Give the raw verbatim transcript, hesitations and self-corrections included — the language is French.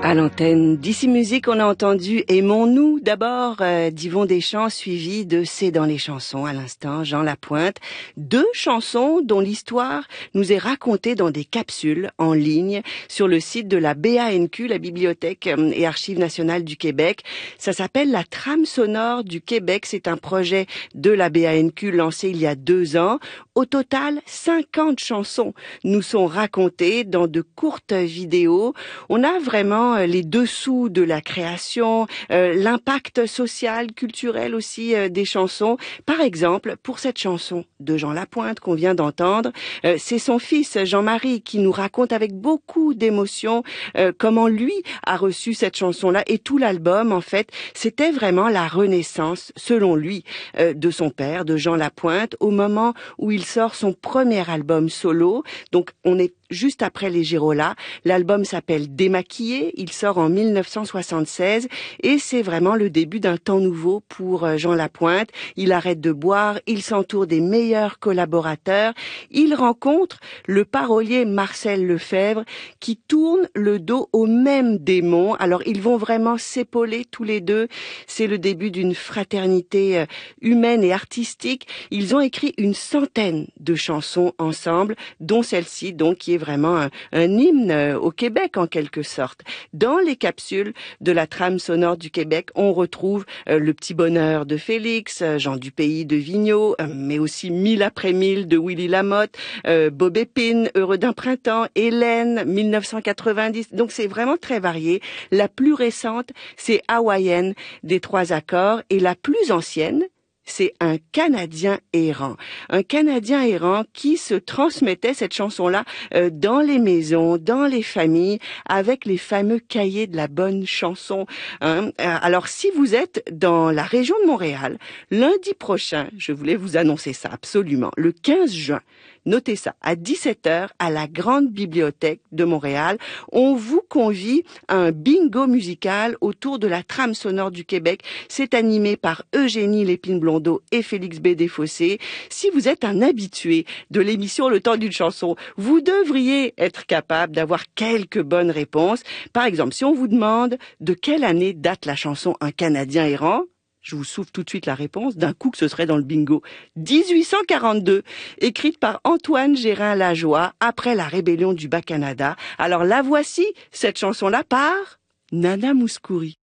À l'antenne d'Ici Musique, on a entendu Aimons-nous d'abord euh, d'Yvon Deschamps, suivi de C'est dans les chansons à l'instant, Jean Lapointe. Deux chansons dont l'histoire nous est racontée dans des capsules en ligne sur le site de la B A N Q, la Bibliothèque et Archives nationales du Québec. Ça s'appelle la trame sonore du Québec. C'est un projet de la B A N Q lancé il y a deux ans. Au total, cinquante chansons nous sont racontées dans de courtes vidéos. On a vraiment les dessous de la création, euh, l'impact social, culturel aussi euh, des chansons. Par exemple, pour cette chanson de Jean Lapointe qu'on vient d'entendre, euh, c'est son fils Jean-Marie qui nous raconte avec beaucoup d'émotion euh, comment lui a reçu cette chanson-là, et tout l'album, en fait, c'était vraiment la renaissance, selon lui, euh, de son père, de Jean Lapointe, au moment où il sort son premier album solo. Donc, on est juste après les Gérolas. L'album s'appelle Démaquillé. Il sort en mille neuf cent soixante-seize et c'est vraiment le début d'un temps nouveau pour Jean Lapointe. Il arrête de boire, il s'entoure des meilleurs collaborateurs. Il rencontre le parolier Marcel Lefebvre qui tourne le dos au même démon. Alors, ils vont vraiment s'épauler tous les deux. C'est le début d'une fraternité humaine et artistique. Ils ont écrit une centaine de chansons ensemble, dont celle-ci, donc, qui est vraiment un, un hymne au Québec en quelque sorte. Dans les capsules de la trame sonore du Québec, on retrouve euh, Le petit bonheur de Félix, euh, Jean du pays de Vigneault, euh, mais aussi Mille après mille de Willy Lamotte, euh, Bob Épine, Heureux d'un printemps, Hélène, mille neuf cent quatre-vingt-dix. Donc c'est vraiment très varié. La plus récente, c'est Hawaïenne des trois accords, et la plus ancienne, c'est Un Canadien errant. Un Canadien errant qui se transmettait cette chanson-là euh, dans les maisons, dans les familles, avec les fameux cahiers de la bonne chanson. Hein. Alors, si vous êtes dans la région de Montréal, lundi prochain, je voulais vous annoncer ça absolument, le quinze juin, notez ça, à dix-sept heures, à la Grande Bibliothèque de Montréal, on vous convie à un bingo musical autour de la trame sonore du Québec. C'est animé par Eugénie Lépine-Blondeau et Félix B. Desfossés. Si vous êtes un habitué de l'émission Le Temps d'une chanson, vous devriez être capable d'avoir quelques bonnes réponses. Par exemple, si on vous demande de quelle année date la chanson Un Canadien errant, je vous souffle tout de suite la réponse, d'un coup que ce serait dans le bingo. dix-huit cent quarante-deux, écrite par Antoine Gérin-Lajoie après la rébellion du Bas-Canada. Alors la voici, cette chanson-là, par Nana Mouskouri.